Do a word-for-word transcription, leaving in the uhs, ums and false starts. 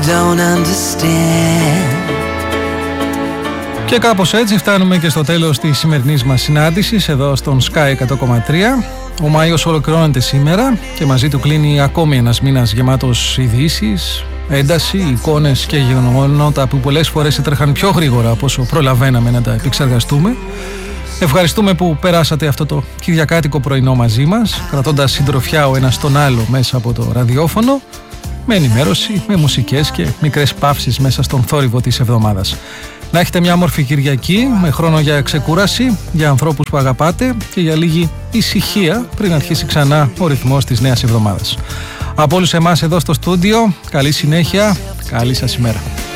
don't understand. Και κάπως έτσι φτάνουμε και στο τέλος της σημερινής μας συνάντησης εδώ στον Sky εκατό κόμμα τρία. Ο Μάιος ολοκληρώνεται σήμερα και μαζί του κλείνει ακόμη ένας μήνας γεμάτος ειδήσεις, ένταση, εικόνες και γεγονότα που πολλές φορές έτρεχαν πιο γρήγορα από όσο προλαβαίναμε να τα επεξεργαστούμε. Ευχαριστούμε που περάσατε αυτό το κυριακάτικο πρωινό μαζί μας, κρατώντας συντροφιά ο ένας τον άλλο μέσα από το ραδιόφωνο, με ενημέρωση, με μουσικές και μικρές παύσεις μέσα στον θόρυβο της εβδομάδας. Να έχετε μια όμορφη Κυριακή με χρόνο για ξεκούραση, για ανθρώπους που αγαπάτε και για λίγη ησυχία πριν αρχίσει ξανά ο ρυθμός της νέας εβδομάδας. Από όλους εμάς εδώ στο στούντιο, καλή συνέχεια, καλή σας ημέρα.